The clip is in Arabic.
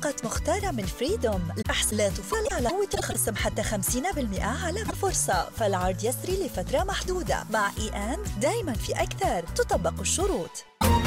باقات مختارة من فريدوم. لا تفعل على تخصم حتى 50% على فرصة، فالعرض يسري لفترة محدودة. مع دايما في أكثر، تطبق الشروط.